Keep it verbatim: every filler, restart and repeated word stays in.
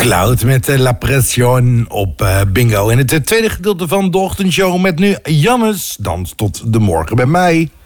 Cloud met uh, La Pression op uh, Bingo. In het uh, tweede gedeelte van de ochtendshow met nu Jannes. Dan tot de morgen bij mij.